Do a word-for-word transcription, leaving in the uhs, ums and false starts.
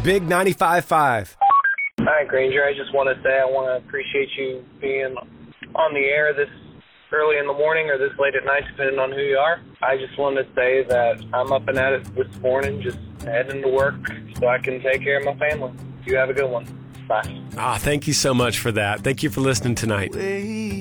Big ninety-five point five. Hi, Granger. I just want to say I want to appreciate you being on the air this early in the morning or this late at night, depending on who you are. I just wanted to say that I'm up and at it this morning, just heading to work so I can take care of my family. You have a good one. Bye. Ah, thank you so much for that. Thank you for listening tonight.